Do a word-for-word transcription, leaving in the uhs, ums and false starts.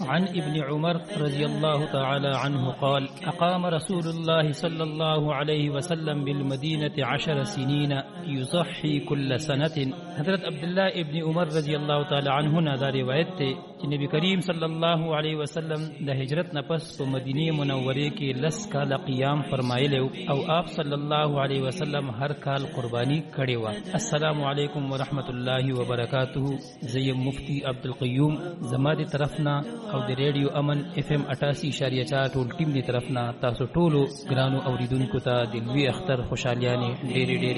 عن ابن عمر رضي الله تعالى عنه قال أقام رسول الله صلى الله عليه وسلم بالمدينة عشر سنين يضحي كل سنة. حضرت عبداللہ ابن عمر رضی اللہ تعالی عنہ نا دا روایت تے کہ نبی کریم صلی اللہ علیہ وسلم دا ہجرت نپس کو مدینہ منورے کے لس کال قیام فرمائے او آپ صلی اللہ علیہ وسلم ہر کال قربانی کھڑے وا. السلام علیکم ورحمۃ اللہ وبرکاتہ. زیم مفتی عبدالقیوم زما دی طرفنا او دی ریڈیو امن ایف ایم اٹاسی اشاریہ چار ټول ټیم دی طرفنا تاسو ټولو ګرانو اوریدونکو ته د لوی اختر خوشالیانې ډېرې ډېرې